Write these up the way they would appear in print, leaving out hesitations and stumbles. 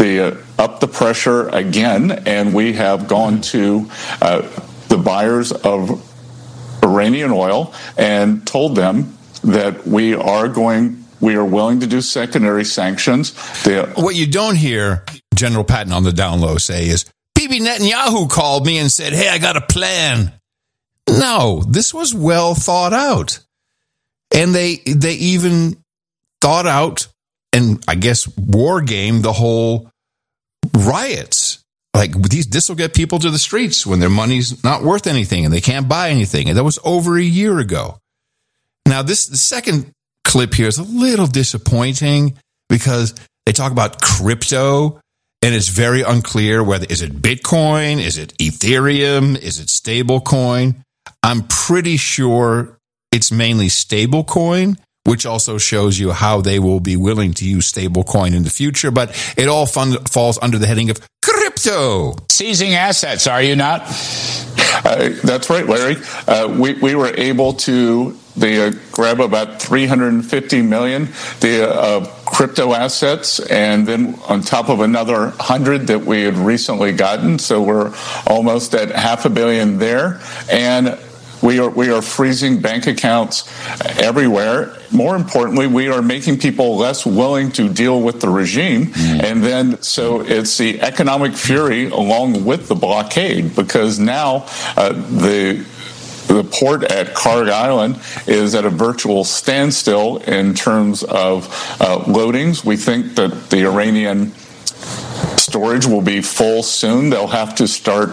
up the pressure again, and we have gone to the buyers of Iranian oil and told them that we are willing to do secondary sanctions. What you don't hear General Patton on the down low say is, Bibi Netanyahu called me and said, hey, I got a plan. No, this was well thought out. And they even thought out and, I guess, war game the whole riots. Like, this will get people to the streets when their money's not worth anything and they can't buy anything. And that was over a year ago. Now, the second clip here is a little disappointing because they talk about crypto, and it's very unclear whether is it Bitcoin, is it Ethereum, is it stablecoin. I'm pretty sure it's mainly stablecoin, which also shows you how they will be willing to use stablecoin in the future. But it all falls under the heading of crypto. Seizing assets, are you not? That's right, Larry. We were able to grab about 350 million crypto assets, and then on top of another 100 that we had recently gotten. So we're almost at $500 million there. And we are freezing bank accounts everywhere. More importantly, we are making people less willing to deal with the regime. And then, so it's the economic fury along with the blockade, because now the port at Kharg Island is at a virtual standstill in terms of loadings. We think that the Iranian storage will be full soon. They'll have to start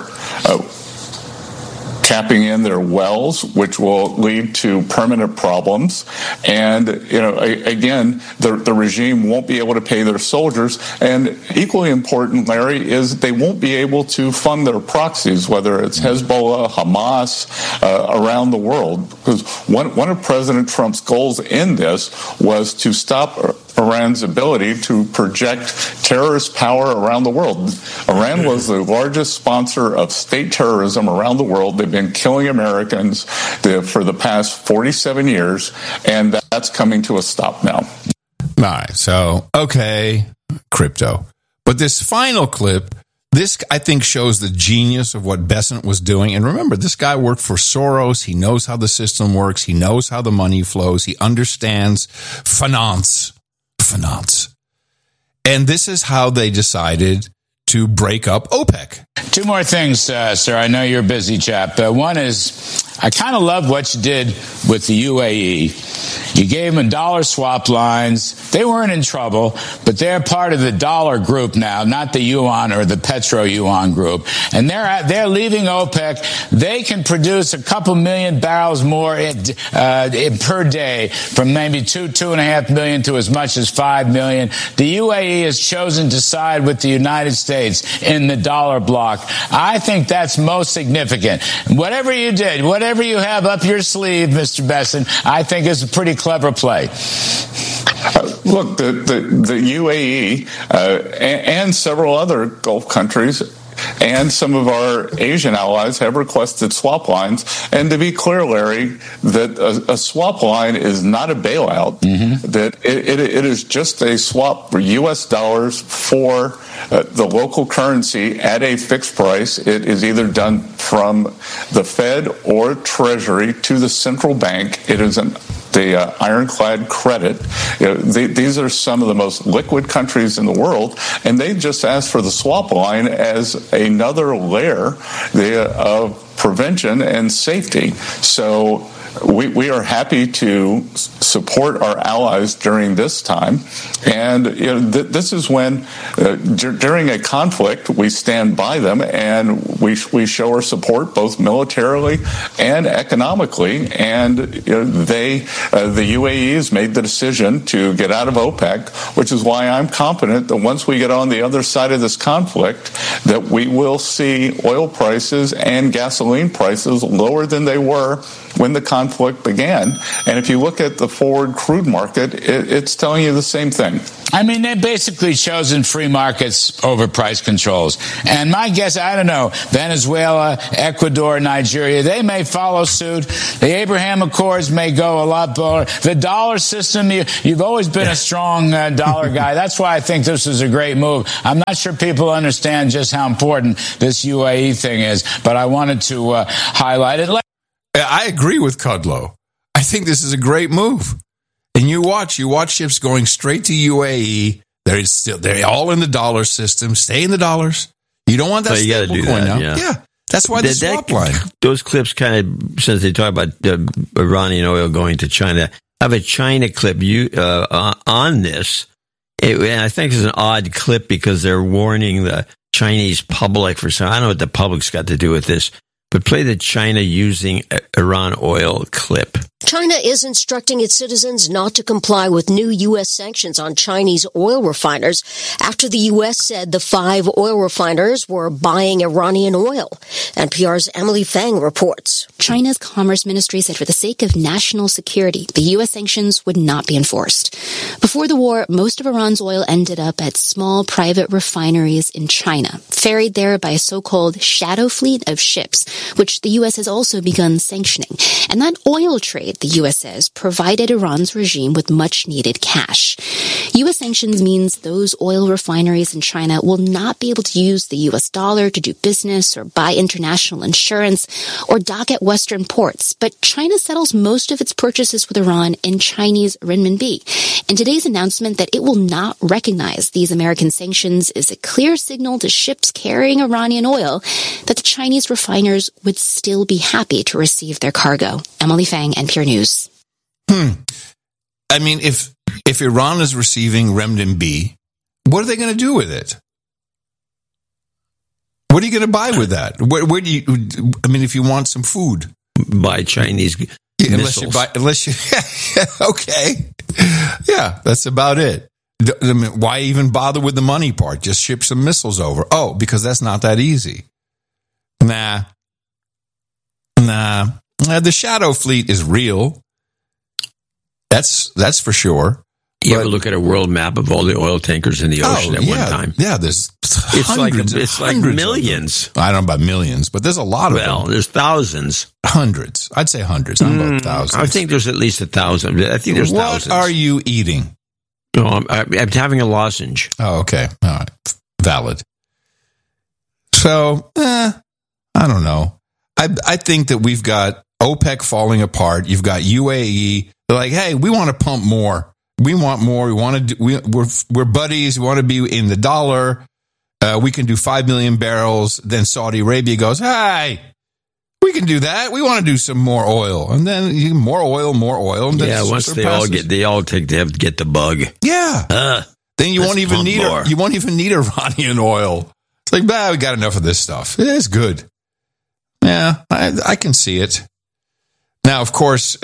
capping in their wells, which will lead to permanent problems. And, again, the regime won't be able to pay their soldiers. And equally important, Larry, is they won't be able to fund their proxies, whether it's Hezbollah, Hamas, around the world. Because one of President Trump's goals in this was to stop Iran's ability to project terrorist power around the world. Iran was the largest sponsor of state terrorism around the world. They've been killing Americans for the past 47 years, and that's coming to a stop now. All right, so, okay, crypto. But this final clip, this, I think, shows the genius of what Bessent was doing. And remember, this guy worked for Soros. He knows how the system works. He knows how the money flows. He understands finance. And this is how they decided to break up OPEC. Two more things, sir. I know you're a busy chap. One is, I kind of love what you did with the UAE. You gave them dollar swap lines. They weren't in trouble, but they're part of the dollar group now, not the yuan or the petro-yuan group. And they're leaving OPEC. They can produce a couple million barrels more per day, from maybe 2.5 million to as much as 5 million. The UAE has chosen to side with the United States in the dollar bloc. I think that's most significant. Whatever you did, whatever you have up your sleeve, Mr. Bessent, I think is a pretty clever play. Look, the UAE and several other Gulf countries and some of our Asian allies have requested swap lines. And to be clear, Larry, that a swap line is not a bailout, that it is just a swap for U.S. dollars for the local currency at a fixed price. It is either done from the Fed or Treasury to the central bank. It is the ironclad credit. These are some of the most liquid countries in the world, and they just asked for the swap line as another layer of prevention and safety. So we are happy to support our allies during this time. And this is when, during a conflict, we stand by them and we show our support both militarily and economically. And the UAE has made the decision to get out of OPEC, which is why I'm confident that once we get on the other side of this conflict, that we will see oil prices and gasoline prices lower than they were when the conflict began. And if you look at the forward crude market, it's telling you the same thing. I mean, they've basically chosen free markets over price controls. And my guess, I don't know, Venezuela, Ecuador, Nigeria, they may follow suit. The Abraham Accords may go a lot lower. The dollar system, you've always been a strong dollar guy. That's why I think this is a great move. I'm not sure people understand just how important this UAE thing is, but I wanted to highlight it. I agree with Kudlow. I think this is a great move. And you watch ships going straight to UAE. They're all in the dollar system. Stay in the dollars. You don't want that stable coin now. Yeah. That's why the swap line. Those clips kind of, since they talk about Iranian oil going to China, I have a China clip on this. And I think it's an odd clip because they're warning the Chinese public for some. I don't know what the public's got to do with this, but play the China using Iran oil clip. China is instructing its citizens not to comply with new U.S. sanctions on Chinese oil refiners after the U.S. said the 5 oil refiners were buying Iranian oil. NPR's Emily Fang reports. China's Commerce Ministry said for the sake of national security, the U.S. sanctions would not be enforced. Before the war, most of Iran's oil ended up at small private refineries in China, ferried there by a so-called shadow fleet of ships, which the U.S. has also begun sanctioning. And that oil trade, the U.S. says, provided Iran's regime with much-needed cash. U.S. sanctions means those oil refineries in China will not be able to use the U.S. dollar to do business or buy international insurance or dock at Western ports. But China settles most of its purchases with Iran in Chinese renminbi. And today's announcement that it will not recognize these American sanctions is a clear signal to ships carrying Iranian oil that the Chinese refiners would still be happy to receive their cargo. Emily Fang, NPR News. I mean, if Iran is receiving renminbi, what are they going to do with it? What are you going to buy with that? Where do you? I mean, if you want some food, buy Chinese missiles. Okay, yeah, that's about it. I mean, why even bother with the money part? Just ship some missiles over. Oh, because that's not that easy. Nah. The shadow fleet is real. That's for sure. You ever look at a world map of all the oil tankers in the ocean at one time? Yeah, there's hundreds. It's like millions. I don't know about millions, but there's a lot of them. Well, there's thousands. Hundreds. I'd say hundreds. I don't know about thousands. I think there's at least 1,000. I think there's thousands. What are you eating? No, I'm having a lozenge. Oh, okay. All right. Valid. So, I don't know. I think that we've got OPEC falling apart. You've got UAE. They're like, hey, we want to pump more. We want more. We want to. We're buddies. We want to be in the dollar. We can do 5 million barrels. Then Saudi Arabia goes, hey, we can do that. We want to do some more oil, and then more oil. And then once they all get the bug. Yeah. Then you won't even need more. You won't even need Iranian oil. It's like, we got enough of this stuff. It is good. Yeah, I can see it. Now, of course,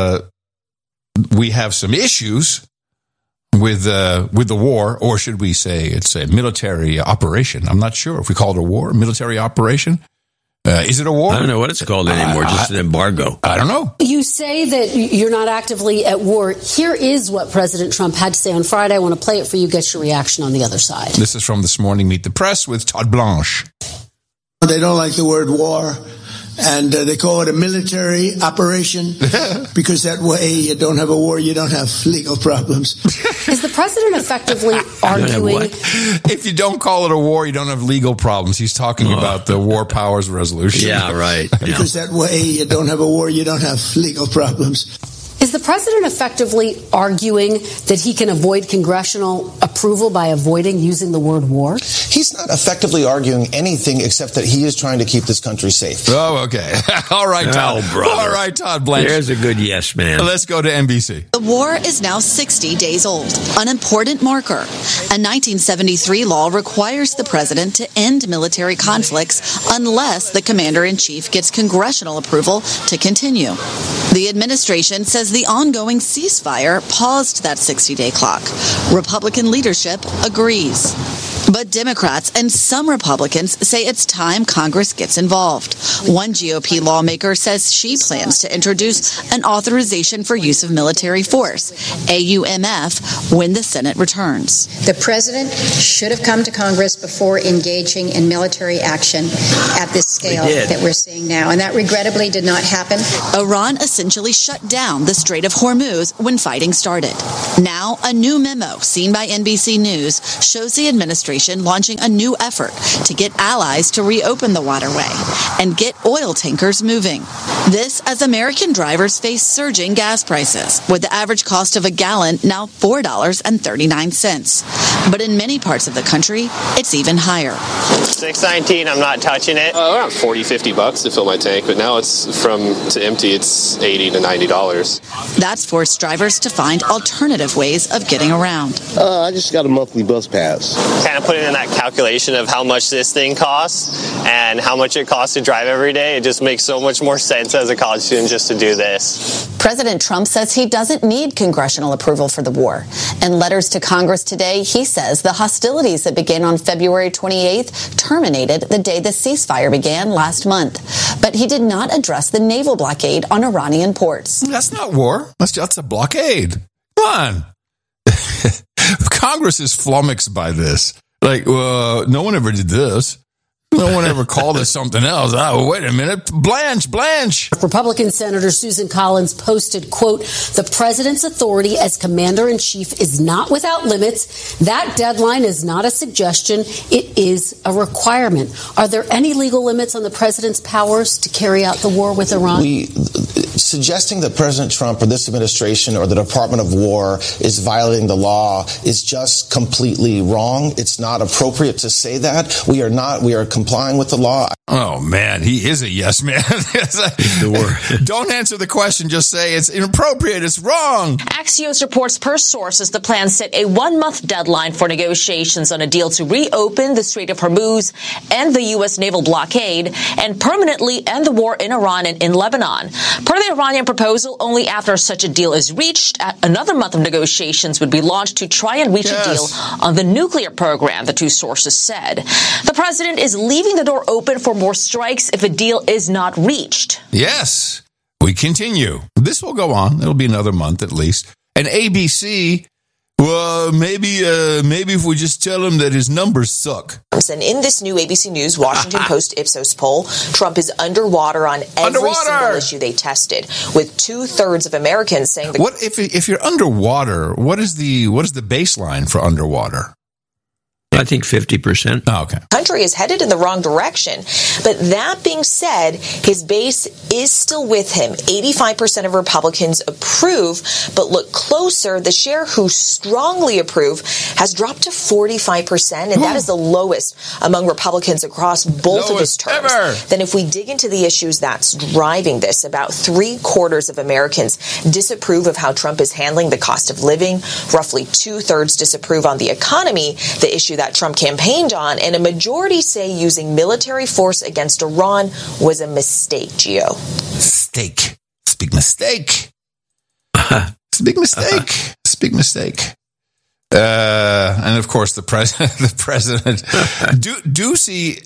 we have some issues with the war, or should we say it's a military operation? I'm not sure if we call it a war, a military operation. Is it a war? I don't know what it's called anymore, just an embargo. I don't know. You say that you're not actively at war. Here is what President Trump had to say on Friday. I want to play it for you, get your reaction on the other side. This is from This Morning Meet the Press with Todd Blanche. They don't like the word war, and they call it a military operation because that way you don't have a war, you don't have legal problems. Is the president effectively arguing? If you don't call it a war, you don't have legal problems. He's talking about the War Powers Resolution. Yeah, right. Because that way you don't have a war, you don't have legal problems. Is the president effectively arguing that he can avoid congressional approval by avoiding using the word war? He's not effectively arguing anything except that he is trying to keep this country safe. Oh, okay. All right, Todd. All right, Todd Blanche. There's a good yes, man. Let's go to NBC. The war is now 60 days old, an important marker. A 1973 law requires the president to end military conflicts unless the commander-in-chief gets congressional approval to continue. The administration says the ongoing ceasefire paused that 60-day clock. Republican leadership agrees. But Democrats and some Republicans say it's time Congress gets involved. One GOP lawmaker says she plans to introduce an authorization for use of military force, AUMF, when the Senate returns. The president should have come to Congress before engaging in military action at this scale that we're seeing now, and that regrettably did not happen. Iran essentially shut down the Strait of Hormuz when fighting started. Now, a new memo seen by NBC News shows the administration launching a new effort to get allies to reopen the waterway and get oil tankers moving. This as American drivers face surging gas prices, with the average cost of a gallon now $4.39. But in many parts of the country, it's even higher. $6.19, I'm not touching it. Around $40-$50 to fill my tank, but now it's to empty, it's $80 to $90. That's forced drivers to find alternative ways of getting around. I just got a monthly bus pass. Kind of putting in that calculation of how much this thing costs and how much it costs to drive every day, it just makes so much more sense as a college student just to do this. President Trump says he doesn't need congressional approval for the war. In letters to Congress today, he says the hostilities that began on February 28th terminated the day the ceasefire began last month. But he did not address the naval blockade on Iranian ports. That's not war. That's a blockade. Come on. Congress is flummoxed by this. Like, no one ever did this. No one ever called it something else. Oh, wait a minute. Blanche. Republican Senator Susan Collins posted, quote, "The president's authority as commander-in-chief is not without limits. That deadline is not a suggestion. It is a requirement." Are there any legal limits on the president's powers to carry out the war with Iran? Suggesting that President Trump or this administration or the Department of War is violating the law is just completely wrong. It's not appropriate to say that. We are complying with the law. Oh, man, he is a yes man. Don't answer the question. Just say it's inappropriate. It's wrong. Axios reports per sources the plan set a 1-month deadline for negotiations on a deal to reopen the Strait of Hormuz and the U.S. naval blockade and permanently end the war in Iran and in Lebanon. Per the Iranian proposal, only after such a deal is reached, another month of negotiations would be launched to try and reach a deal on the nuclear program, the two sources said. The president is leaving the door open for more strikes if a deal is not reached. Yes, we continue. This will go on. It'll be another month at least. And ABC, well, maybe if we just tell him that his numbers suck. And in this new ABC News Washington Post Ipsos poll, Trump is underwater on every single issue they tested, with 2/3 of Americans saying that. What if you're underwater? What is the baseline for underwater? I think 50%. Oh, okay. The country is headed in the wrong direction. But that being said, his base is still with him. 85% of Republicans approve, but look closer. The share who strongly approve has dropped to 45%, and that is the lowest among Republicans across both of his terms. Then if we dig into the issues that's driving this, about 3/4 of Americans disapprove of how Trump is handling the cost of living. Roughly 2/3 disapprove on the economy, the issue that Trump campaigned on, and a majority say using military force against Iran was a mistake, Gio. Mistake. It's a big mistake. It's a big mistake. It's a big mistake. And of course, the president, Ducey,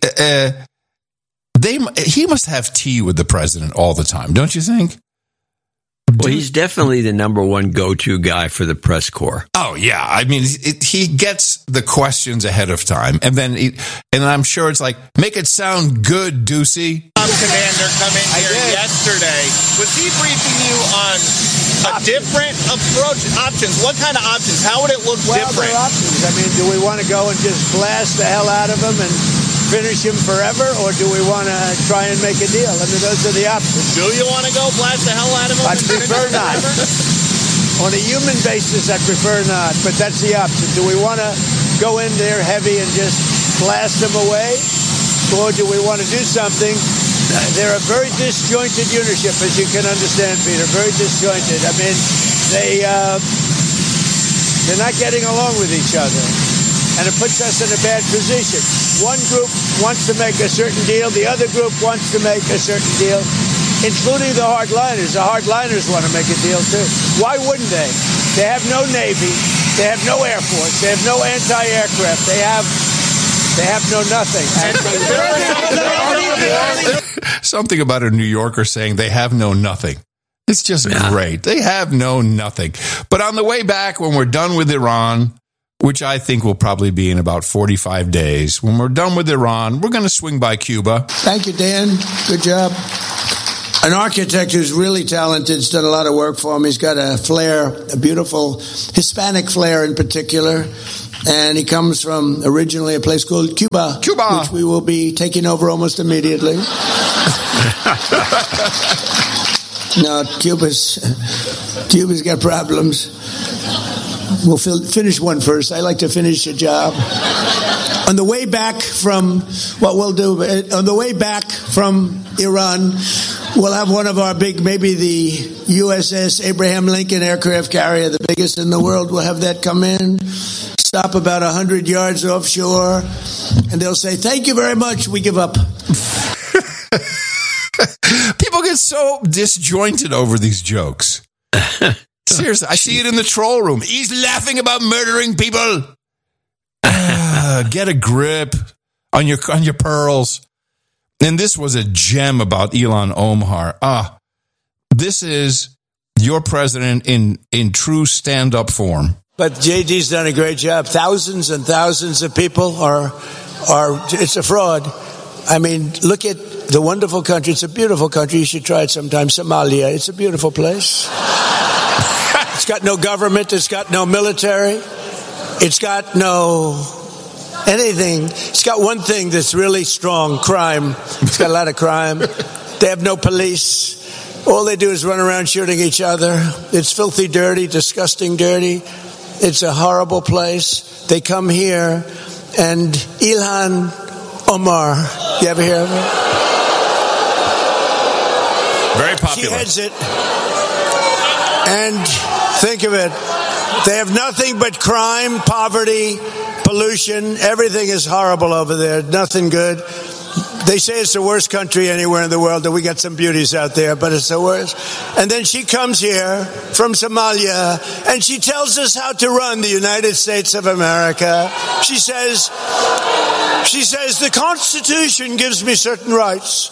he must have tea with the president all the time, don't you think? Well, he's definitely the number one go-to guy for the press corps. Oh, yeah. I mean, he gets the questions ahead of time. And then I'm sure it's like, make it sound good, Ducey. Commander come in here yesterday. Was he briefing you on a different approach? Options. What kind of options? How would it look different? There are options. I mean, do we want to go and just blast the hell out of him and finish him forever, or do we want to try and make a deal? I mean, those are the options. Do you want to go blast the hell out of him? I prefer not. On a human basis, I prefer not, but that's the option. Do we want to go in there heavy and just blast them away, or do we want to do something? They're a very disjointed leadership, as you can understand, Peter, very disjointed. I mean, they're not getting along with each other. And it puts us in a bad position. One group wants to make a certain deal. The other group wants to make a certain deal, including the hardliners. The hardliners want to make a deal, too. Why wouldn't they? They have no Navy. They have no Air Force. They have no anti-aircraft. They have They have no nothing. Something about a New Yorker saying they have no nothing. It's just great. They have no nothing. But on the way back, when we're done with Iran, which I think will probably be in about 45 days, when we're done with Iran, we're going to swing by Cuba. Thank you, Dan. Good job. An architect who's really talented. He's done a lot of work for him. He's got a flair, a beautiful Hispanic flair in particular. And he comes from originally a place called Cuba, which we will be taking over almost immediately. No, Cuba's got problems. We'll finish one first. I like to finish a job. On the way back from Iran, we'll have one of our big, maybe the USS Abraham Lincoln aircraft carrier, the biggest in the world. We'll have that come in, stop about 100 yards offshore, and they'll say, "Thank you very much. We give up." People get so disjointed over these jokes. Seriously, I see it in the troll room. He's laughing about murdering people. Get a grip on your pearls. And this was a gem about Ilhan Omar. This is your president in true stand-up form. But JD's done a great job. Thousands and thousands of people are it's a fraud. I mean, look at the wonderful country. It's a beautiful country. You should try it sometime. Somalia. It's a beautiful place. It's got no government. It's got no military. It's got no anything. It's got one thing that's really strong, crime. It's got a lot of crime. They have no police. All they do is run around shooting each other. It's filthy dirty, disgusting dirty. It's a horrible place. They come here, and Ilhan Omar, you ever hear of her? Very popular. She heads it. And think of it. They have nothing but crime, poverty, pollution. Everything is horrible over there. Nothing good. They say it's the worst country anywhere in the world, and we got some beauties out there, but it's the worst. And then she comes here from Somalia, and she tells us how to run the United States of America. She says, the Constitution gives me certain rights.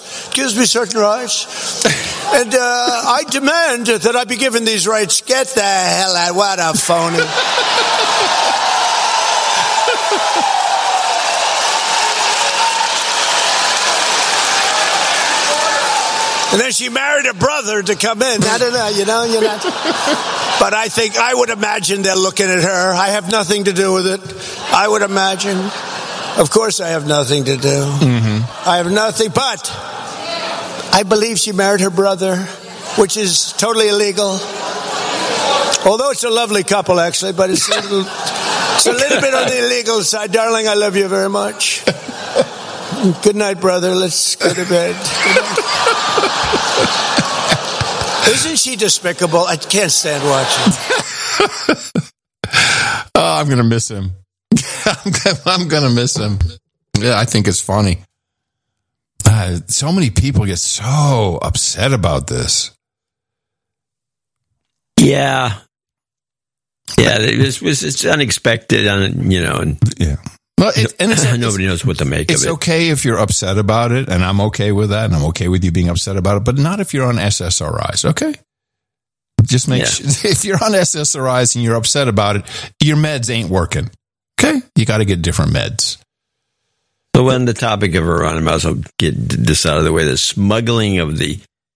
And I demand that I be given these rights. Get the hell out. What a phony. And then she married a brother to come in. I don't know, you're not. But I would imagine they're looking at her. I have nothing to do with it. I would imagine. Of course I have nothing to do. Mm-hmm. I have nothing, but I believe she married her brother, which is totally illegal. Although it's a lovely couple, actually, but it's a little bit on the illegal side. Darling, I love you very much. Good night, brother. Let's go to bed. Isn't she despicable? I can't stand watching. Oh, I'm going to miss him. I'm going to miss him. Yeah, I think it's funny. So many people get so upset about this. Yeah. Yeah, it's unexpected, yeah. Well, nobody knows what to make of it. It's okay if you're upset about it, and I'm okay with that, and I'm okay with you being upset about it, but not if you're on SSRIs, okay? Just make sure, if you're on SSRIs and you're upset about it, your meds ain't working, okay? You got to get different meds. So on the topic of Iran, I might as well get this out of the way. The smuggling of the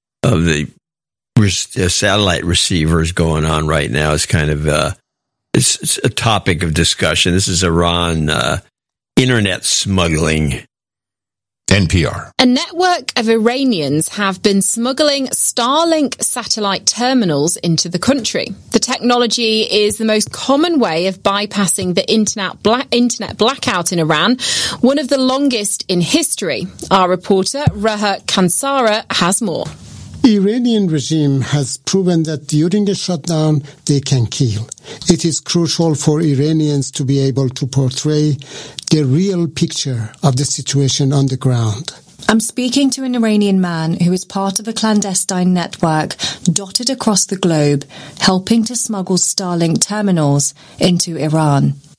satellite receivers going on right now is kind of it's a topic of discussion. This is Iran internet smuggling. NPR. A network of Iranians have been smuggling Starlink satellite terminals into the country. The technology is the most common way of bypassing the internet blackout in Iran, one of the longest in history. Our reporter, Raha Kansara, has more. The Iranian regime has proven that during a shutdown, they can kill. It is crucial for Iranians to be able to portray the real picture of the situation on the ground. I'm speaking to an Iranian man who is part of a clandestine network dotted across the globe, helping to smuggle Starlink terminals into Iran.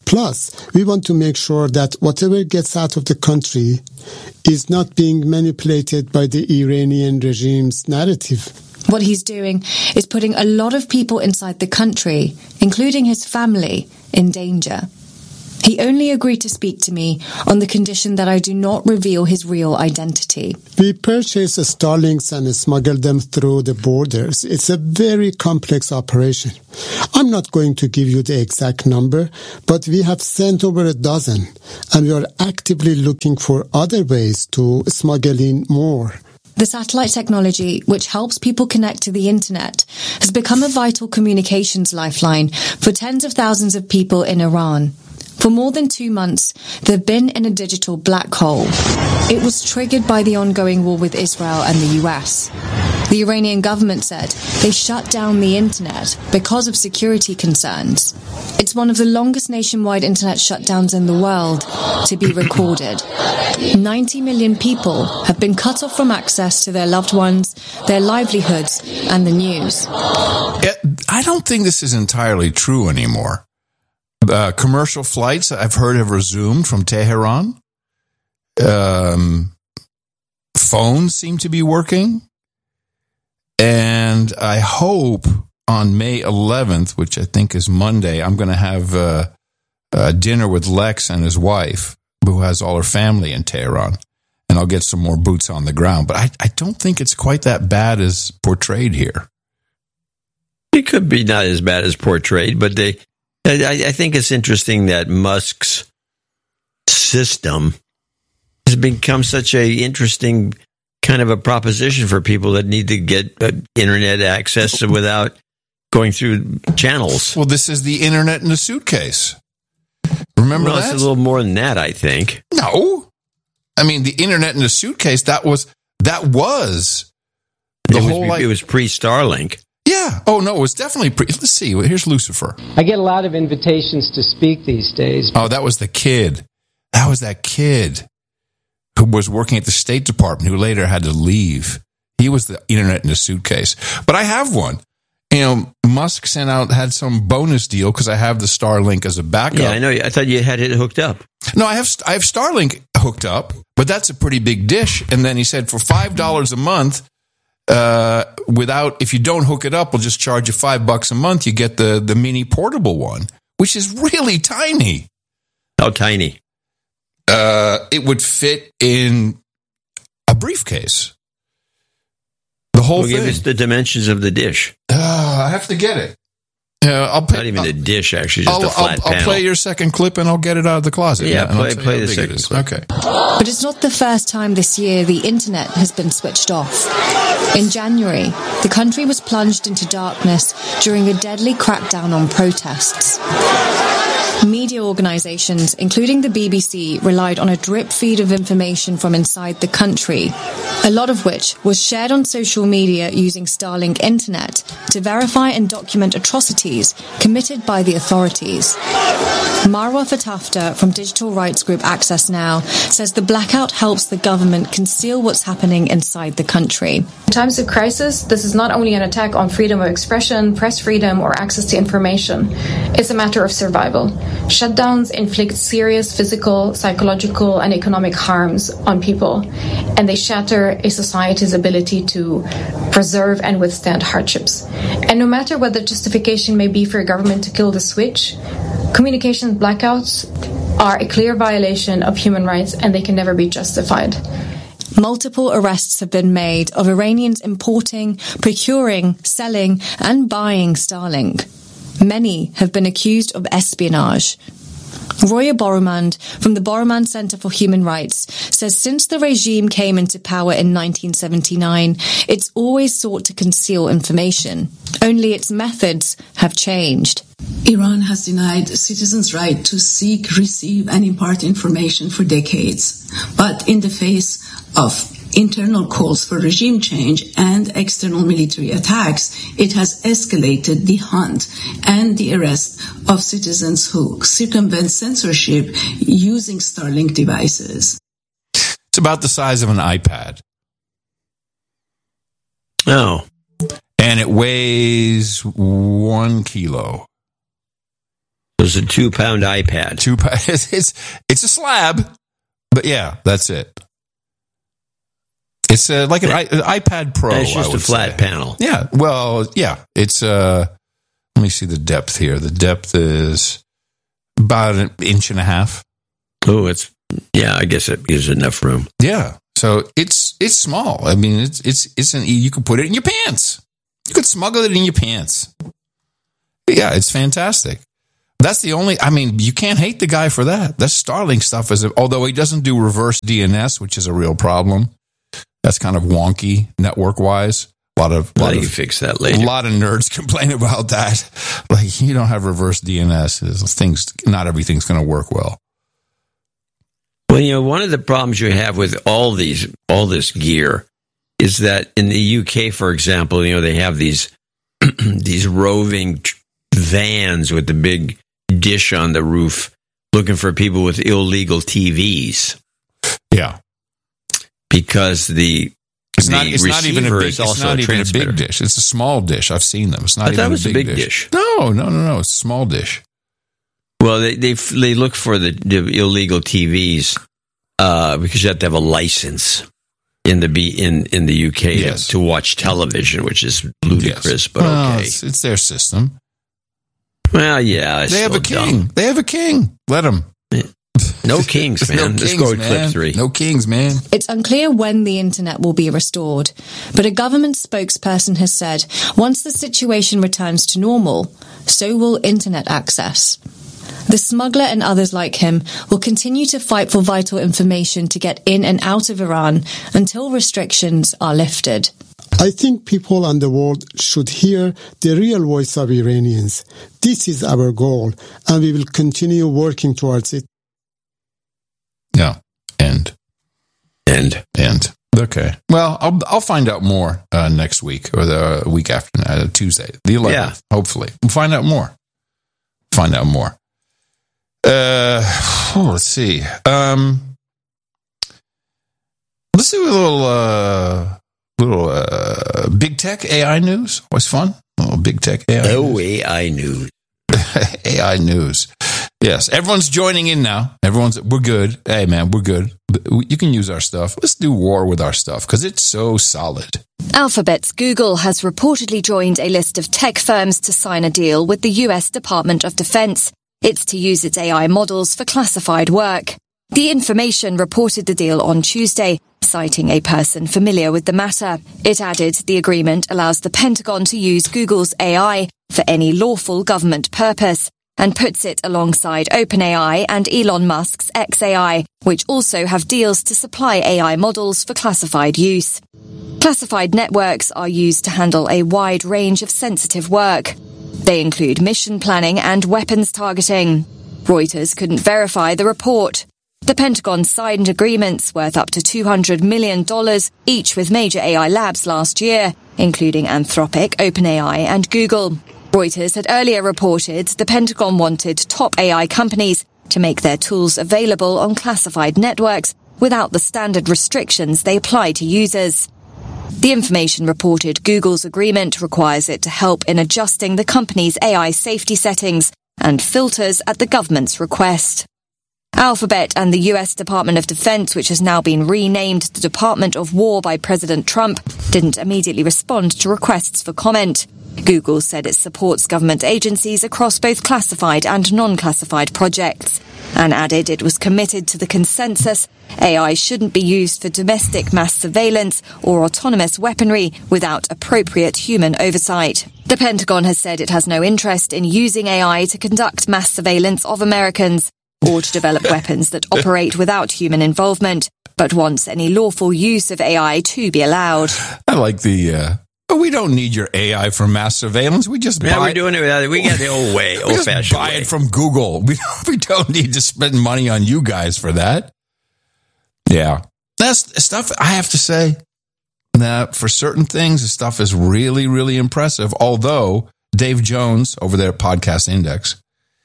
Plus, we want to make sure that whatever gets out of the country is not being manipulated by the Iranian regime's narrative. What he's doing is putting a lot of people inside the country, including his family, in danger. He only agreed to speak to me on the condition that I do not reveal his real identity. We purchase Starlinks and smuggle them through the borders. It's a very complex operation. I'm not going to give you the exact number, but we have sent over a dozen, and we are actively looking for other ways to smuggle in more. The satellite technology, which helps people connect to the internet, has become a vital communications lifeline for tens of thousands of people in Iran. For more than 2 months, they've been in a digital black hole. It was triggered by the ongoing war with Israel and the US. The Iranian government said they shut down the internet because of security concerns. It's one of the longest nationwide internet shutdowns in the world to be recorded. 90 million people have been cut off from access to their loved ones, their livelihoods, and the news. I don't think this is entirely true anymore. Commercial flights, I've heard, have resumed from Tehran. Phones seem to be working. And I hope on May 11th, which I think is Monday, I'm going to have a dinner with Lex and his wife, who has all her family in Tehran. And I'll get some more boots on the ground. But I don't think it's quite that bad as portrayed here. It could be not as bad as portrayed, but I think it's interesting that Musk's system has become such an interesting kind of a proposition for people that need to get internet access without going through channels. Well, this is the internet in a suitcase. Remember that? It's a little more than that, I think. No. I mean, the internet in a suitcase, that was the whole... It was pre-Starlink. Yeah. Oh, no, it was definitely let's see. Here's Lucifer. I get a lot of invitations to speak these days. Oh, that was the kid. That was that kid who was working at the State Department who later had to leave. He was the internet in a suitcase. But I have one. You know, Musk had some bonus deal because I have the Starlink as a backup. Yeah, I know. I thought you had it hooked up. No, I have Starlink hooked up, but that's a pretty big dish. And then he said for $5 a month, if you don't hook it up, we'll just charge you $5 a month. You get the mini portable one, which is really tiny. How tiny? It would fit in a briefcase. The whole thing. Give us the dimensions of the dish. I have to get it. Not even a dish, actually, just a flat panel. I'll play your second clip and I'll get it out of the closet. Yeah, play the second clip. Okay. But it's not the first time this year the internet has been switched off. In January, the country was plunged into darkness during a deadly crackdown on protests. Media organizations, including the BBC, relied on a drip feed of information from inside the country, a lot of which was shared on social media using Starlink internet to verify and document atrocities committed by the authorities. Marwa Fatafta from digital rights group Access Now says the blackout helps the government conceal what's happening inside the country. In times of crisis, this is not only an attack on freedom of expression, press freedom, or access to information. It's a matter of survival. Shutdowns inflict serious physical, psychological, and economic harms on people, and they shatter a society's ability to preserve and withstand hardships. And no matter what the justification may be for a government to kill the switch, communication blackouts are a clear violation of human rights, and they can never be justified. Multiple arrests have been made of Iranians importing, procuring, selling, and buying Starlink. Many have been accused of espionage. Roya Borumand from the Borumand Center for Human Rights says since the regime came into power in 1979, it's always sought to conceal information. Only its methods have changed. Iran has denied citizens' right to seek, receive, and impart information for decades. But in the face of internal calls for regime change and external military attacks, it has escalated the hunt and the arrest of citizens who circumvent censorship using Starlink devices. It's about the size of an iPad. Oh. And it weighs 1 kilo. It's a 2-pound iPad. It's a slab, but yeah, that's it. It's like an iPad Pro. It's just a flat panel. Yeah. Well, yeah. It's let me see the depth here. The depth is about 1.5 inches. Oh, I guess it gives enough room. Yeah. So it's small. I mean, you can put it in your pants. You could smuggle it in your pants. Yeah, it's fantastic. That's the only, you can't hate the guy for that. That Starlink stuff although he doesn't do reverse DNS, which is a real problem. That's kind of wonky network-wise. You can fix that later. A lot of nerds complain about that. Like, you don't have reverse DNS. Not everything's going to work well. Well, one of the problems you have with all this gear is that in the UK, for example, they have these roving vans with the big dish on the roof looking for people with illegal TVs. Yeah. Because it's not even a big dish. It's a small dish. I've seen them. It's not even a big dish. No. It's a small dish. Well, they look for the illegal TVs because you have to have a license in the UK to watch television, which is ludicrous, but okay. It's their system. Well, yeah. They have a king. Dumb. They have a king. Let them. No kings, man. Let's go to clip 3. No kings, man. It's unclear when the internet will be restored, but a government spokesperson has said once the situation returns to normal, so will internet access. The smuggler and others like him will continue to fight for vital information to get in and out of Iran until restrictions are lifted. I think people on the world should hear the real voice of Iranians. This is our goal, and we will continue working towards it. Yeah. End. Okay. Well, I'll find out more next week or the week after Tuesday, the 11th. Yeah. Hopefully, we'll find out more. Let's see. Let's do a little big tech AI news. Always fun. A little big tech AI. Oh, news. AI news. AI news. Yes, everyone's joining in now. We're good. Hey, man, we're good. You can use our stuff. Let's do war with our stuff because it's so solid. Alphabet's Google has reportedly joined a list of tech firms to sign a deal with the U.S. Department of Defense. It's to use its AI models for classified work. The Information reported the deal on Tuesday, citing a person familiar with the matter. It added the agreement allows the Pentagon to use Google's AI for any lawful government purpose and puts it alongside OpenAI and Elon Musk's xAI, which also have deals to supply AI models for classified use. Classified networks are used to handle a wide range of sensitive work. They include mission planning and weapons targeting. Reuters couldn't verify the report. The Pentagon signed agreements worth up to $200 million, each with major AI labs last year, including Anthropic, OpenAI, and Google. Reuters had earlier reported the Pentagon wanted top AI companies to make their tools available on classified networks without the standard restrictions they apply to users. The Information reported Google's agreement requires it to help in adjusting the company's AI safety settings and filters at the government's request. Alphabet and the U.S. Department of Defense, which has now been renamed the Department of War by President Trump, didn't immediately respond to requests for comment. Google said it supports government agencies across both classified and non-classified projects, and added it was committed to the consensus AI shouldn't be used for domestic mass surveillance or autonomous weaponry without appropriate human oversight. The Pentagon has said it has no interest in using AI to conduct mass surveillance of Americans or to develop weapons that operate without human involvement, but wants any lawful use of AI to be allowed. I like we don't need your AI for mass surveillance. We just buy we're doing it. We got the old way, old-fashioned buy way. it from Google. We don't need to spend money on you guys for that. Yeah. That's stuff I have to say that for certain things, the stuff is really, really impressive. Although Dave Jones over there at Podcast Index,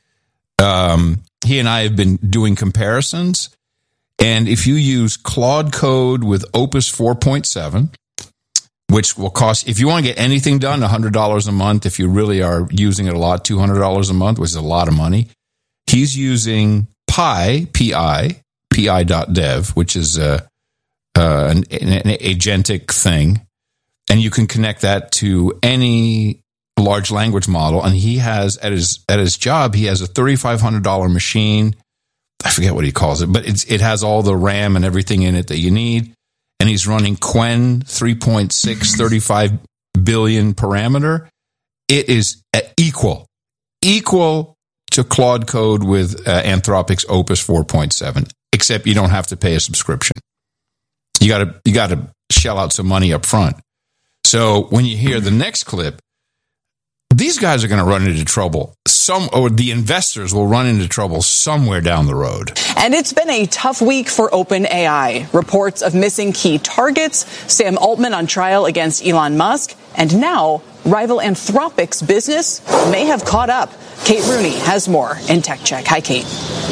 he and I have been doing comparisons. And if you use Claude Code with Opus 4.7, which will cost, if you want to get anything done, $100 a month. If you really are using it a lot, $200 a month, which is a lot of money. he's using pi.dev, which is an agentic thing, and you can connect that to any large language model. And he has at his job, he has a $3,500 machine. I forget what he calls it, but it has all the RAM and everything in it that you need. And he's running Qwen 3.6, 35 billion parameter. It is equal to Claude Code with Anthropic's Opus 4.7, except you don't have to pay a subscription. You got to shell out some money up front. So when you hear the next clip, these guys are going to run into trouble. Or the investors will run into trouble somewhere down the road. And it's been a tough week for OpenAI. Reports of missing key targets, Sam Altman on trial against Elon Musk, and now rival Anthropic's business may have caught up. Kate Rooney has more in Tech Check. Hi, Kate.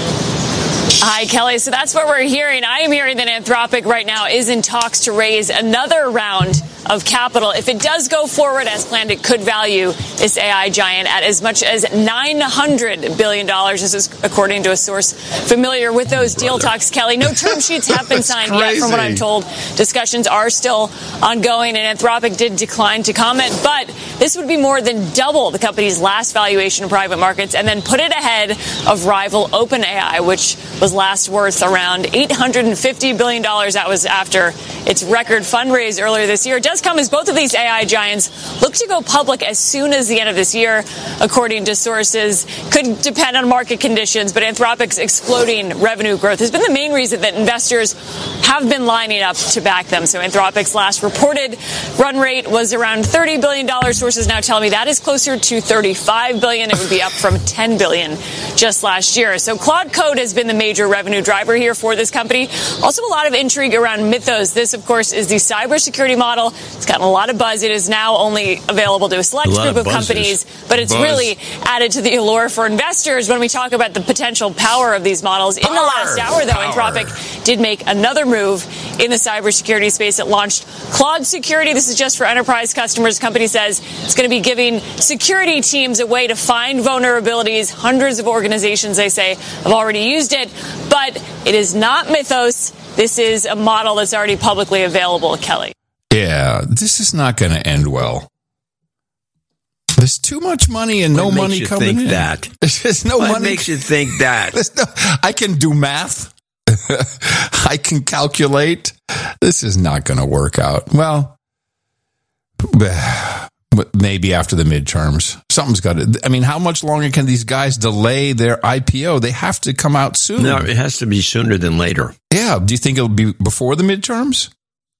Hi, Kelly. So that's what we're hearing. I am hearing that Anthropic right now is in talks to raise another round of capital. If it does go forward as planned, it could value this AI giant at as much as $900 billion. This is according to a source familiar with those deal talks, Kelly. No term sheets have been signed yet, from what I'm told. Discussions are still ongoing, and Anthropic did decline to comment. But this would be more than double the company's last valuation in private markets, and then put it ahead of rival OpenAI, which was last worth around $850 billion. That was after its record fundraise earlier this year. It does come as both of these AI giants look to go public as soon as the end of this year, according to sources. Could depend on market conditions, but Anthropic's exploding revenue growth has been the main reason that investors have been lining up to back them. So Anthropic's last reported run rate was around $30 billion. Sources now tell me that is closer to $35 billion. It would be up from $10 billion just last year. So Claude Code has been the major revenue driver here for this company. Also a lot of intrigue around Mythos. This, of course, is the cybersecurity model. It's gotten a lot of buzz. It is now only available to a select group of companies, but it's really added to the allure for investors when we talk about the potential power of these models. In the last hour, though, Anthropic did make another move in the cybersecurity space. It launched Claude Security. This is just for enterprise customers. The company says it's going to be giving security teams a way to find vulnerabilities. Hundreds of organizations, they say, have already used it, but it is not Mythos. This is a model that's already publicly available, Kelly. Yeah, this is not going to end well. There's too much money and no money coming in. There's no money. What makes you think that? I can do math. I can calculate. This is not going to work out. Well, maybe after the midterms. Something's got to. I mean, how much longer can these guys delay their IPO? They have to come out soon. No, it has to be sooner than later. Yeah. Do you think it'll be before the midterms?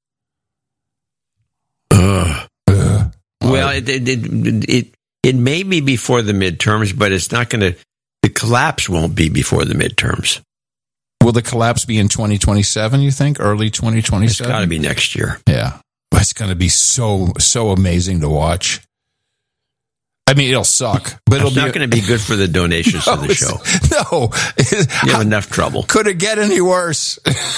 Well, it may be before the midterms, but it's not going to. The collapse won't be before the midterms. Will the collapse be in 2027? You think early 2027? It's got to be next year. Yeah, it's going to be so amazing to watch. I mean, it'll suck, but it's not going to be good for the donations to the show. No, you have enough trouble. Could it get any worse?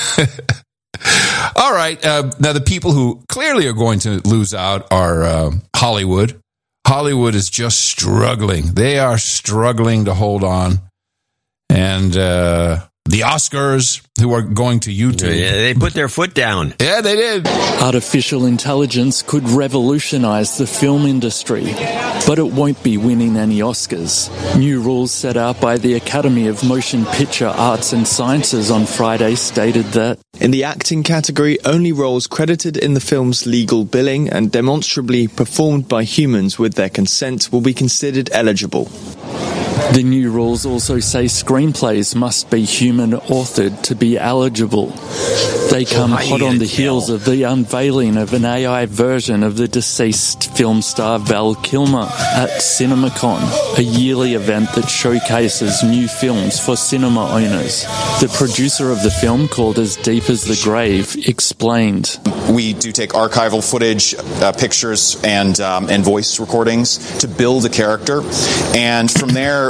All right. Now, the people who clearly are going to lose out are Hollywood. Hollywood is just struggling. They are struggling to hold on. And the Oscars, who are going to YouTube. Yeah, they put their foot down. Yeah, they did. Artificial intelligence could revolutionize the film industry, but it won't be winning any Oscars. New rules set out by the Academy of Motion Picture Arts and Sciences on Friday stated that in the acting category, only roles credited in the film's legal billing and demonstrably performed by humans with their consent will be considered eligible. The new rules also say screenplays must be human-authored to be eligible. They come hot on the heels of the unveiling of an AI version of the deceased film star Val Kilmer at CinemaCon, a yearly event that showcases new films for cinema owners. The producer of the film, called As Deep as the Grave, explained. We do take archival footage, pictures, and voice recordings to build a character, and from there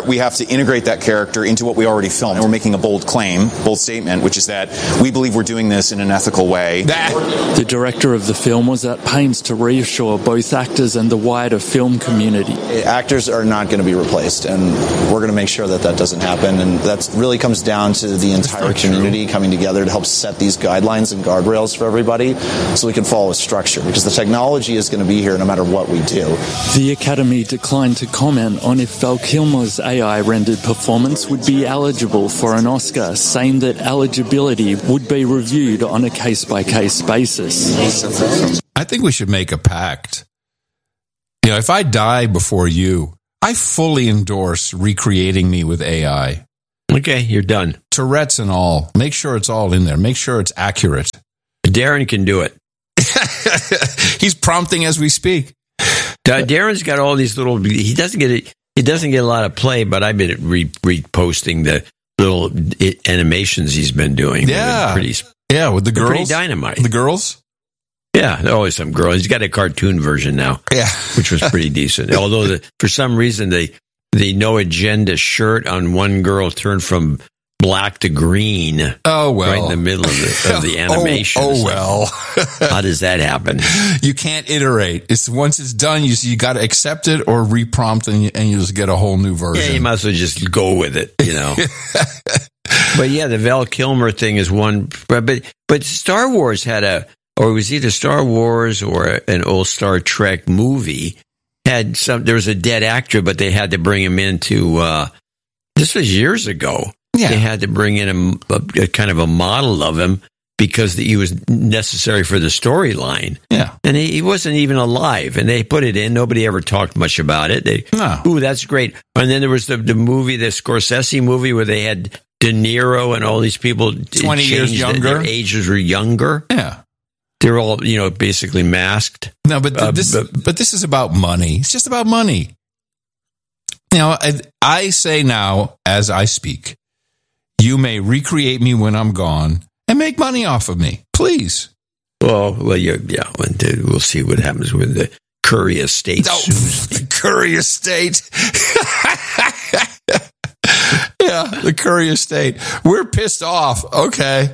here, we have to integrate that character into what we already filmed. And we're making a bold statement, which is that we believe we're doing this in an ethical way. The director of the film was at pains to reassure both actors and the wider film community. Actors are not going to be replaced, and we're going to make sure that doesn't happen. And that really comes down to the entire community coming together to help set these guidelines and guardrails for everybody so we can follow a structure, because the technology is going to be here no matter what we do. The Academy declined to comment on if Val Kilmer's AI-rendered performance would be eligible for an Oscar, saying that eligibility would be reviewed on a case-by-case basis. I think we should make a pact. If I die before you, I fully endorse recreating me with AI. Okay, you're done. Tourette's and all. Make sure it's all in there. Make sure it's accurate. Darren can do it. He's prompting as we speak. Darren's got all these little. He doesn't get a lot of play, but I've been reposting the little animations he's been doing. Yeah, with the girls. Pretty dynamite. The girls. Yeah, there are always some girls. He's got a cartoon version now. Yeah, which was pretty decent. Although for some reason the No Agenda shirt on one girl turned from black to green. Oh, well. Right in the middle of the animation. How does that happen? You can't iterate. Once it's done, you got to accept it or reprompt, and you just get a whole new version. Yeah, you might as well just go with it, But yeah, the Val Kilmer thing is one. But Star Wars had or it was either Star Wars or an old Star Trek movie. There was a dead actor, but they had to bring him into. This was years ago. Yeah. They had to bring in a kind of a model of him because he was necessary for the storyline. Yeah. And he wasn't even alive. And they put it in. Nobody ever talked much about it. Ooh, that's great. And then there was the movie, the Scorsese movie, where they had De Niro and all these people 20 years younger. Their ages were younger. Yeah. They're all, basically masked. No, but this is about money. It's just about money. I say now, as I speak, you may recreate me when I'm gone and make money off of me, please. Well, we'll see what happens with the Curry estate. The Curry estate. Yeah, the Curry estate. We're pissed off. Okay.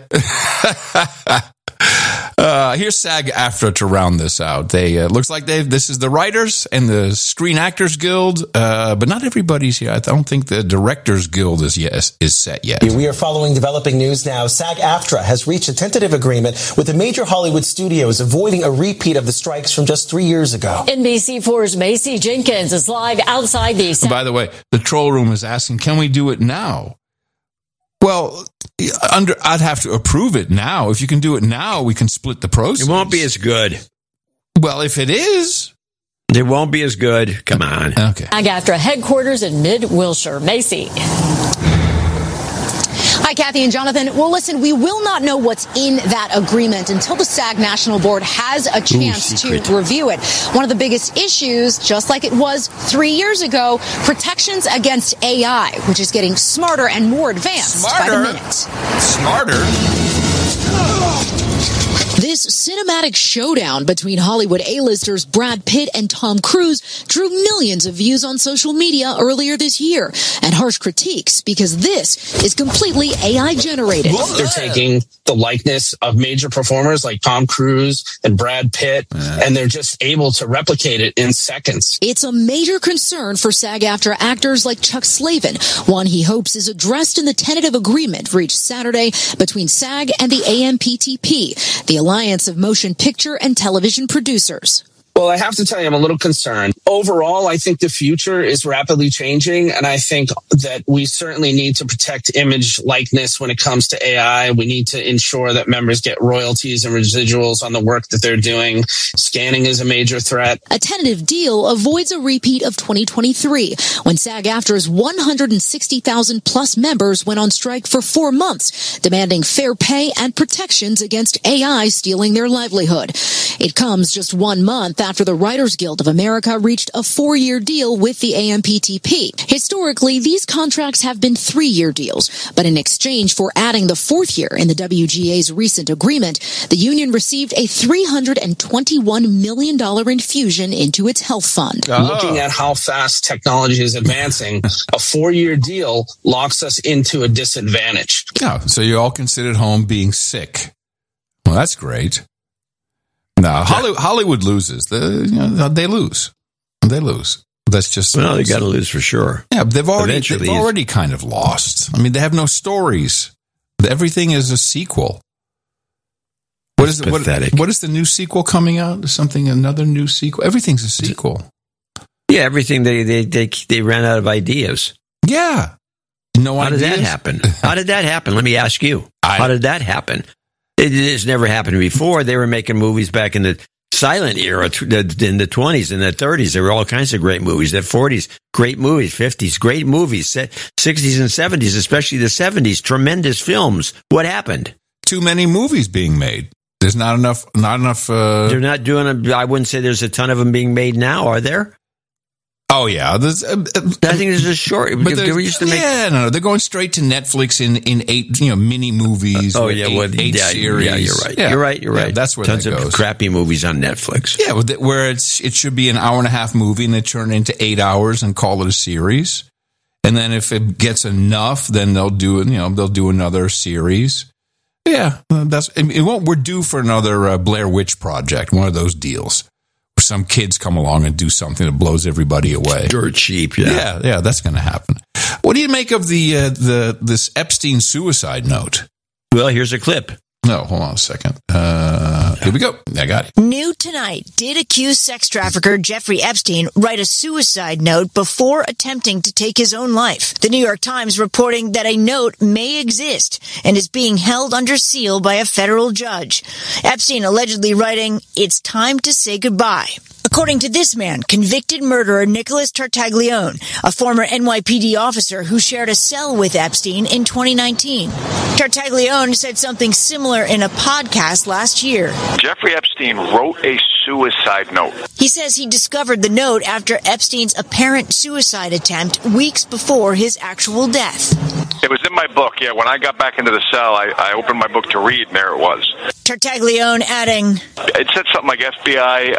Here's SAG-AFTRA to round this out. Looks like this is the writers and the Screen Actors Guild, but not everybody's here. I don't think the Directors Guild is set yet. We are following developing news now. SAG-AFTRA has reached a tentative agreement with the major Hollywood studios, avoiding a repeat of the strikes from just 3 years ago. NBC4's Macy Jenkins is live outside the. By the way, the troll room is asking, can we do it now? Well, I'd have to approve it now. If you can do it now, we can split the proceeds. It won't be as good. Well, if it is. It won't be as good. Come on. Okay. SAG-AFTRA headquarters in Mid-Wilshire. Macy. Hi, Kathy and Jonathan. Well, listen, we will not know what's in that agreement until the SAG National Board has a chance to review it. One of the biggest issues, just like it was 3 years ago, protections against AI, which is getting smarter and more advanced by the minute. Smarter? This cinematic showdown between Hollywood A-listers Brad Pitt and Tom Cruise drew millions of views on social media earlier this year, and harsh critiques because this is completely AI-generated. They're taking the likeness of major performers like Tom Cruise and Brad Pitt, and they're just able to replicate it in seconds. It's a major concern for SAG-AFTRA actors like Chuck Slavin, one he hopes is addressed in the tentative agreement reached Saturday between SAG and the AMPTP, the Alliance of Motion Picture and Television Producers. Well, I have to tell you, I'm a little concerned. Overall, I think the future is rapidly changing, and I think that we certainly need to protect image likeness when it comes to AI. We need to ensure that members get royalties and residuals on the work that they're doing. Scanning is a major threat. A tentative deal avoids a repeat of 2023, when SAG-AFTRA's 160,000 plus members went on strike for 4 months, demanding fair pay and protections against AI stealing their livelihood. It comes just 1 month after the Writers Guild of America reached a 4-year deal with the AMPTP. Historically, these contracts have been 3-year deals, but in exchange for adding the 4th year in the WGA's recent agreement, the union received a $321 million infusion into its health fund. Looking at how fast technology is advancing, a 4-year deal locks us into a disadvantage. Yeah, so you all can sit at home being sick. Well, that's great. No, Hollywood loses. They lose. They lose. That's just... Well, they got to lose for sure. Yeah, they've already kind of lost. I mean, they have no stories. Everything is a sequel. What is the new sequel coming out? Another new sequel? Everything's a sequel. Yeah, everything. They ran out of ideas. Yeah. No ideas? How did that happen? How did that happen? Let me ask you. How did that happen? It has never happened before. They were making movies back in the silent era, in the 20s and the 30s. There were all kinds of great movies. The 40s, great movies. 50s, great movies. 60s and 70s, especially the 70s, tremendous films. What happened? Too many movies being made. There's not enough. They're not doing I wouldn't say there's a ton of them being made now, are there? Oh yeah, I think there's a short. But they used to make. Yeah, no, they're going straight to Netflix in 8, mini movies. Oh yeah, eight series. Yeah, you're right. Yeah. You're right. Yeah, that's where tons that goes. Of crappy movies on Netflix. Yeah, where it should be an hour-and-a-half movie and they turn it into 8 hours and call it a series. And then if it gets enough, then they'll do it. They'll do another series. Yeah, we're due for another Blair Witch Project, one of those deals. Some kids come along and do something that blows everybody away. Dirt cheap, yeah. Yeah, that's going to happen. What do you make of this Epstein suicide note? Well, here's a clip. No, hold on a second. Here we go. I got it. New tonight. Did accused sex trafficker Jeffrey Epstein write a suicide note before attempting to take his own life? The New York Times reporting that a note may exist and is being held under seal by a federal judge. Epstein allegedly writing, "It's time to say goodbye." According to this man, convicted murderer Nicholas Tartaglione, a former NYPD officer who shared a cell with Epstein in 2019. Tartaglione said something similar in a podcast last year. Jeffrey Epstein wrote a suicide note. He says he discovered the note after Epstein's apparent suicide attempt weeks before his actual death. It was in my book, yeah. When I got back into the cell, I opened my book to read, and there it was. Tartaglione adding, "It said something like FBI,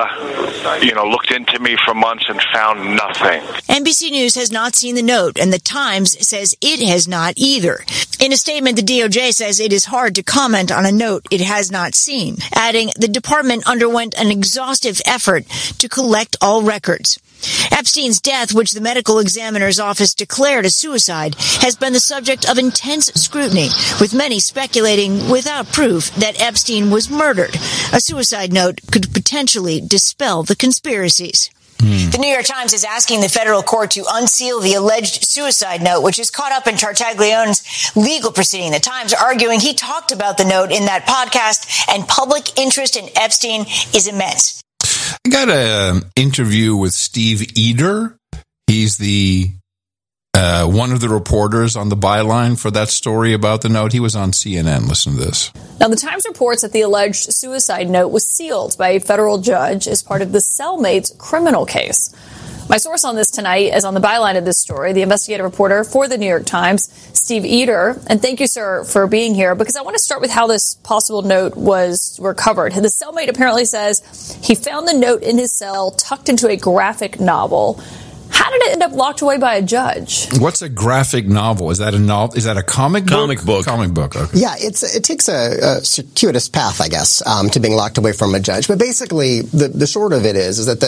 looked into me for months and found nothing." NBC News has not seen the note, and the Times says it has not either. In a statement, the DOJ says it is hard to comment on a note it has not seen, adding the department underwent an exhaustive effort to collect all records. Epstein's death, which the medical examiner's office declared a suicide, has been the subject of intense scrutiny, with many speculating without proof that Epstein was murdered. A suicide note could potentially dispel the conspiracies. The New York Times is asking the federal court to unseal the alleged suicide note, which is caught up in Tartaglione's legal proceeding. The Times arguing he talked about the note in that podcast, and public interest in Epstein is immense. I got an interview with Steve Eder. He's the one of the reporters on the byline for that story about the note. He was on CNN. Listen to this. Now, the Times reports that the alleged suicide note was sealed by a federal judge as part of the cellmate's criminal case. My source on this tonight is on the byline of this story, the investigative reporter for the New York Times, Steve Eder. And thank you, sir, for being here, because I want to start with how this possible note was recovered. The cellmate apparently says he found the note in his cell tucked into a graphic novel. How did it end up locked away by a judge? What's a graphic novel? Is that a novel? Is that a comic book? Comic book. Okay. Yeah, it takes a circuitous path, I guess, to being locked away from a judge. But basically, the short of it is that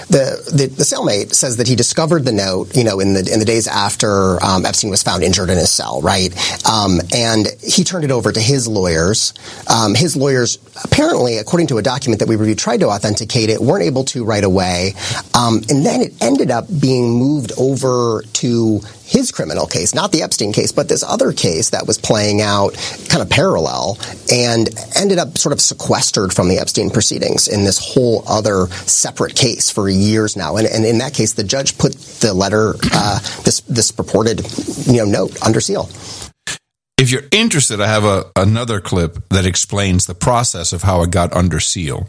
the cellmate says that he discovered the note, in the days after Epstein was found injured in his cell, right? And he turned it over to his lawyers. His lawyers, apparently, according to a document that we reviewed, tried to authenticate it, weren't able to right away, and then it ended up being moved over to his criminal case, not the Epstein case, but this other case that was playing out kind of parallel and ended up sort of sequestered from the Epstein proceedings in this whole other separate case for years now. And in that case, the judge put the letter, this purported, note under seal. If you're interested, I have another clip that explains the process of how it got under seal.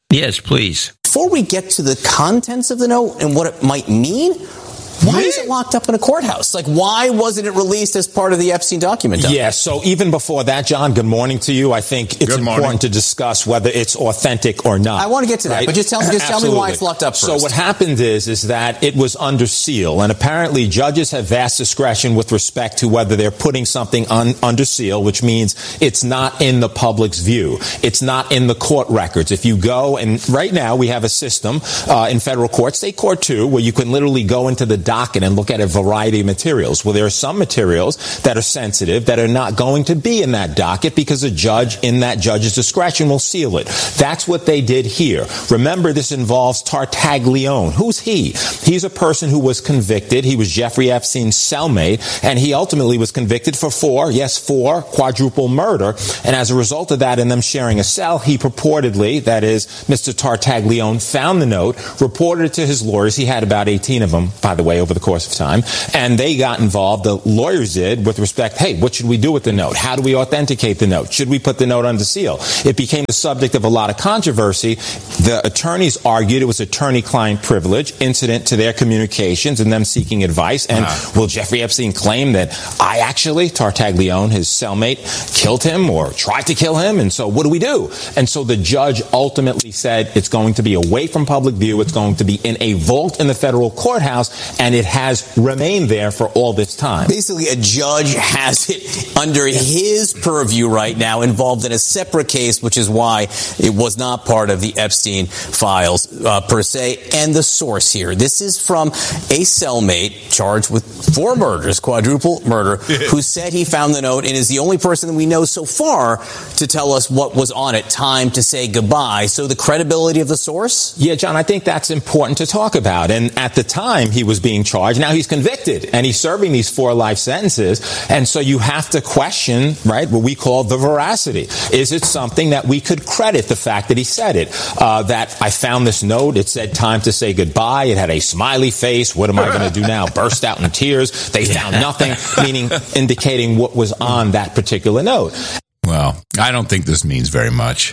Yes, please. Before we get to the contents of the note and what it might mean, why is it locked up in a courthouse? Like, why wasn't it released as part of the Epstein document? Yeah, so even before that, John, good morning to you. I think it's important to discuss whether it's authentic or not. I want to get to that, but just tell me why it's locked up first. So what happened is that it was under seal, and apparently judges have vast discretion with respect to whether they're putting something under seal, which means it's not in the public's view. It's not in the court records. If you go, and right now we have a system in federal court, state court too, where you can literally go into the docket and look at a variety of materials. Well, there are some materials that are sensitive that are not going to be in that docket because a judge in that judge's discretion will seal it. That's what they did here. Remember, this involves Tartaglione. Who's he? He's a person who was convicted. He was Jeffrey Epstein's cellmate, and he ultimately was convicted for four quadruple murder. And as a result of that and them sharing a cell, he purportedly, that is, Mr. Tartaglione, found the note, reported it to his lawyers. He had about 18 of them, by the way, over the course of time. And they got involved, the lawyers did, with respect, hey, what should we do with the note? How do we authenticate the note? Should we put the note under seal? It became the subject of a lot of controversy. The attorneys argued it was attorney-client privilege incident to their communications and them seeking advice. And will Jeffrey Epstein claim that I actually, Tartaglione, his cellmate, killed him or tried to kill him? And so what do we do? And so the judge ultimately said it's going to be away from public view. It's going to be in a vault in the federal courthouse, and it has remained there for all this time. Basically, a judge has it under his purview right now, involved in a separate case, which is why it was not part of the Epstein files per se. And the source here, this is from a cellmate charged with 4 murders, quadruple murder, who said he found the note and is the only person that we know so far to tell us what was on it. Time to say goodbye. So the credibility of the source? Yeah, John, I think that's important to talk about. And at the time he was being charged, now he's convicted and he's serving these 4 life sentences. And so you have to question, right, what we call the veracity. Is it something that we could credit the fact that he said it? That I found this note, it said time to say goodbye. It had a smiley face. What am I going to do now? Burst out in tears. They found nothing, meaning indicating what was on that particular note. Well, I don't think this means very much.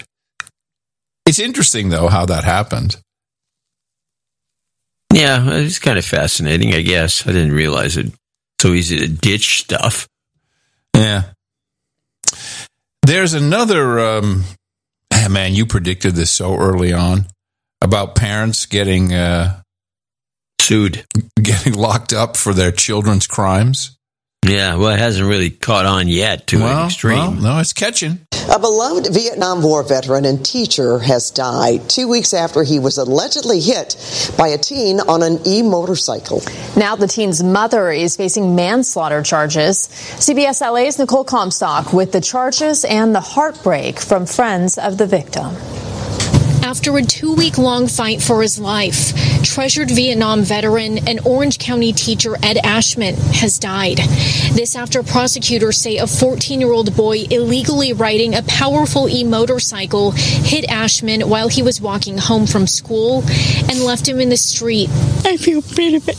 It's interesting, though, how that happened. Yeah, it's kind of fascinating, I guess. I didn't realize it so easy to ditch stuff. Yeah. There's another, man, you predicted this so early on, about parents getting sued, getting locked up for their children's crimes. Yeah, well, it hasn't really caught on yet to an extreme. Well, no, it's catching. A beloved Vietnam War veteran and teacher has died 2 weeks after he was allegedly hit by a teen on an e-motorcycle. Now the teen's mother is facing manslaughter charges. CBS LA's Nicole Comstock with the charges and the heartbreak from friends of the victim. After a 2-week-long fight for his life, treasured Vietnam veteran and Orange County teacher Ed Ashman has died. This after prosecutors say a 14-year-old boy illegally riding a powerful e-motorcycle hit Ashman while he was walking home from school and left him in the street. I feel pretty bad.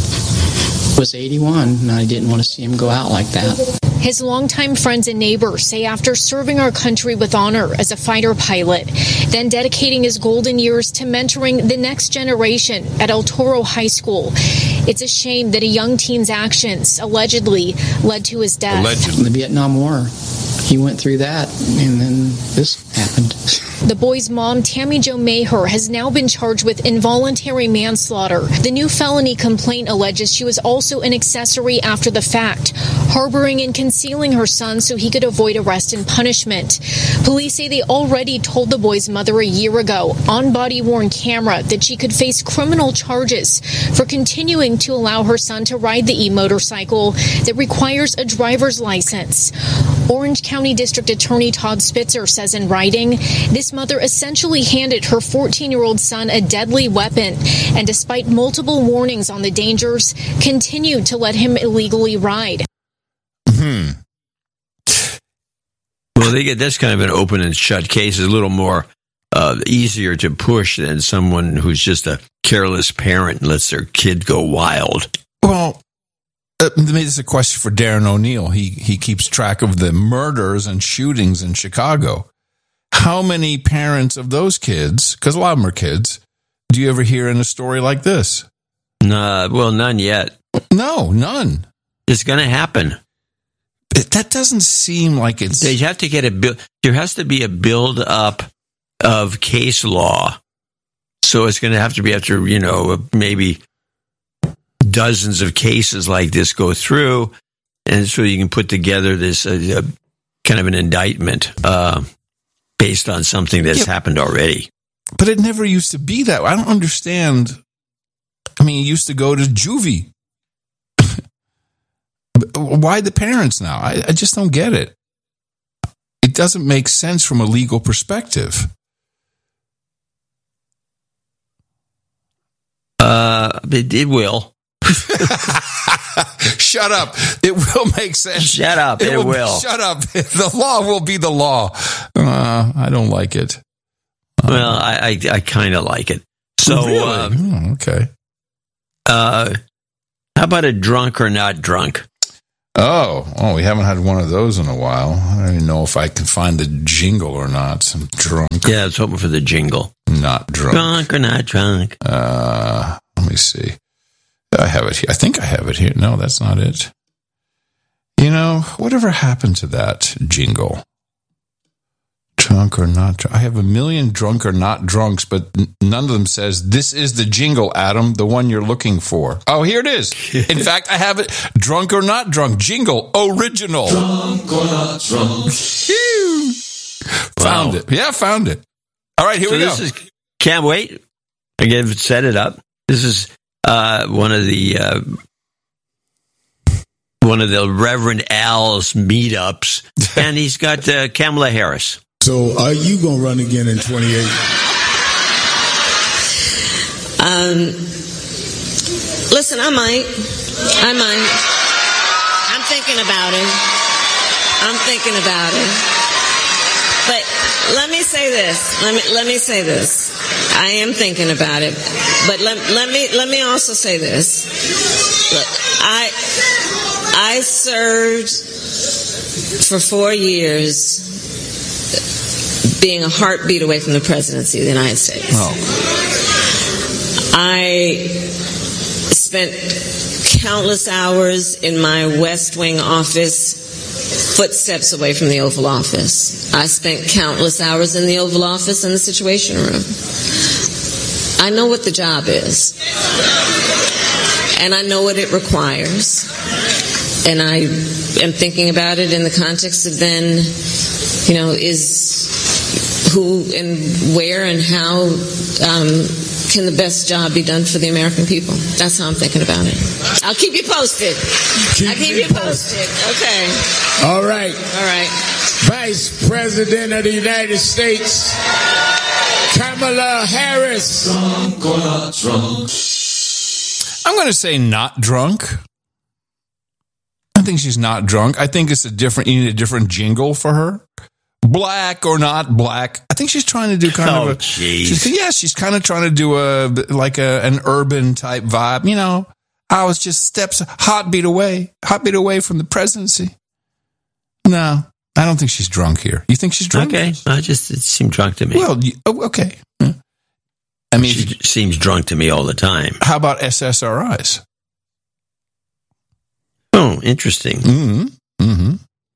Was 81, and I didn't want to see him go out like that. His longtime friends and neighbors say after serving our country with honor as a fighter pilot, then dedicating his golden years to mentoring the next generation at El Toro High School, it's a shame that a young teen's actions allegedly led to his death. Allegedly. The Vietnam War. He went through that, and then this happened. The boy's mom, Tammy Jo Maher, has now been charged with involuntary manslaughter. The new felony complaint alleges she was also an accessory after the fact, harboring and concealing her son so he could avoid arrest and punishment. Police say they already told the boy's mother a year ago on body-worn camera that she could face criminal charges for continuing to allow her son to ride the e-motorcycle that requires a driver's license. Orange County District Attorney Todd Spitzer says in writing, this mother essentially handed her 14-year-old son a deadly weapon and, despite multiple warnings on the dangers, continued to let him illegally ride. Well, they get this kind of an open and shut case is a little more easier to push than someone who's just a careless parent and lets their kid go wild. Well, maybe this is a question for Darren O'Neill. He keeps track of the murders and shootings in Chicago. how many parents of those kids, because a lot of them are kids, do you ever hear in a story like this? Well, none yet. No, none. It's going to happen. That doesn't seem like it's... They have to get there has to be a build-up of case law. So it's going to have to be after, maybe dozens of cases like this go through, and so you can put together this kind of an indictment based on something that's happened already. But it never used to be that way. I don't understand. I mean, you used to go to juvie. Why the parents now? I just don't get it. It doesn't make sense from a legal perspective. It will. Shut up. It will make sense. Shut up. It will. Shut up. The law will be the law. I don't like it. Well, I kind of like it. So, really? Okay. How about a drunk or not drunk? Oh, we haven't had one of those in a while. I don't even know if I can find the jingle or not. I'm drunk. Yeah, I was hoping for the jingle. Not drunk. Drunk or not drunk? Let me see. I have it here. I think I have it here. No, that's not it. Whatever happened to that jingle? Drunk or not drunk? I have a million drunk or not drunks, but none of them says, this is the jingle, Adam, the one you're looking for. Oh, here it is. In fact, I have it. Drunk or not drunk. Jingle. Original. Drunk or not drunk. Found it. Yeah, found it. All right, here we go. Can't wait. Again, set it up. This is one of the Reverend Al's meetups, and he's got Kamala Harris. So, are you going to run again in 28? Listen, I might. I'm thinking about it. But let me say this. Let me say this. I am thinking about it. But let me also say this. Look, I served for 4 years being a heartbeat away from the presidency of the United States. Oh. I spent countless hours in my West Wing office, footsteps away from the Oval Office. I spent countless hours in the Oval Office in the Situation Room. I know what the job is. And I know what it requires. And I am thinking about it in the context of then, is who and where and how can the best job be done for the American people? That's how I'm thinking about it. I'll keep you posted. I'll keep you posted. Okay. All right. Vice President of the United States, Kamala Harris. Drunk or not drunk? I'm going to say not drunk. I think she's not drunk. I think it's you need a different jingle for her. Black or not black. I think she's trying to do kind of a... She's kind of trying to do an urban type vibe. I was just heartbeat away from the presidency. No, I don't think she's drunk here. You think she's drunk? Okay, it seemed drunk to me. Well, okay. I mean, she seems drunk to me all the time. How about SSRIs? Oh, interesting. Mm-hmm.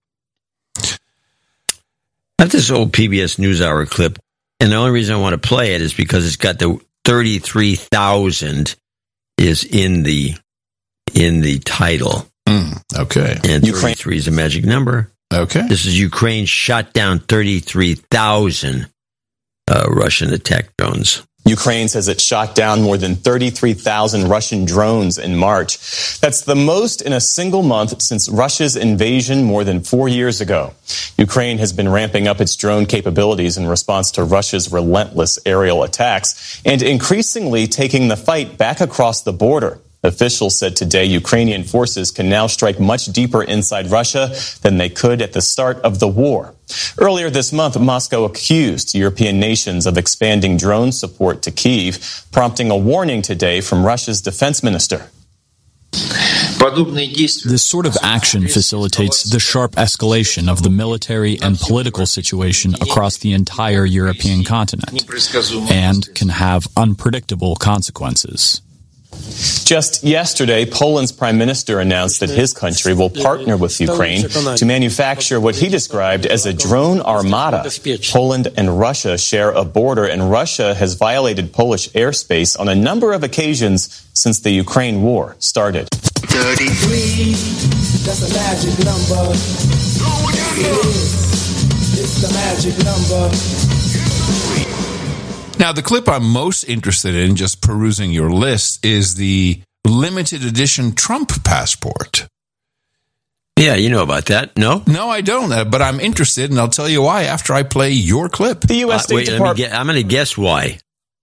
I have this old PBS NewsHour clip, and the only reason I want to play it is because it's got the 33,000 is in the title. Okay. And 33 is a magic number. Okay. This is Ukraine shot down 33,000 Russian attack drones. Ukraine says it shot down more than 33,000 Russian drones in March. That's the most in a single month since Russia's invasion more than 4 years ago. Ukraine has been ramping up its drone capabilities in response to Russia's relentless aerial attacks and increasingly taking the fight back across the border. Officials said today Ukrainian forces can now strike much deeper inside Russia than they could at the start of the war. Earlier this month, Moscow accused European nations of expanding drone support to Kyiv, prompting a warning today from Russia's defense minister. This sort of action facilitates the sharp escalation of the military and political situation across the entire European continent and can have unpredictable consequences. Just yesterday, Poland's prime minister announced that his country will partner with Ukraine to manufacture what he described as a drone armada. Poland and Russia share a border, and Russia has violated Polish airspace on a number of occasions since the Ukraine war started. 33, that's a magic number. It's the magic number. Now, the clip I'm most interested in, just perusing your list, is the limited edition Trump passport. Yeah, you know about that, no? No, I don't, but I'm interested, and I'll tell you why after I play your clip. The U.S. State Department... I'm going to guess why.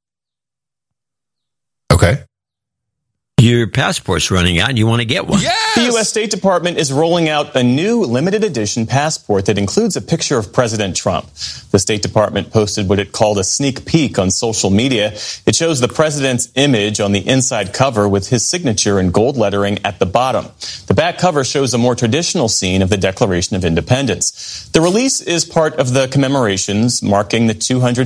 Okay. Your passport's running out and you want to get one. Yes! The U.S. State Department is rolling out a new limited edition passport that includes a picture of President Trump. The State Department posted what it called a sneak peek on social media. It shows the president's image on the inside cover with his signature in gold lettering at the bottom. The back cover shows a more traditional scene of the Declaration of Independence. The release is part of the commemorations marking the 200